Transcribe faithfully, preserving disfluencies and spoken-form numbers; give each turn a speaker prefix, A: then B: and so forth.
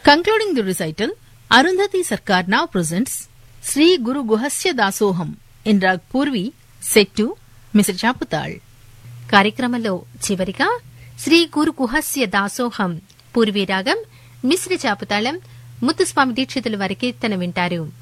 A: Concluding the recital, Arundhati Sarkar now presents Sri Guru Guhasya Dasoham in Rag Purvi, set to Mister Chaputal.
B: కార్యక్రమంలో చివరిగా శ్రీ గురు గుహస్య దాసోహం పూర్వీ రాగం మిశ్ర చాపుతాళం ముత్తుస్వామి దీక్షితుల వారి కీర్తన వింటారు.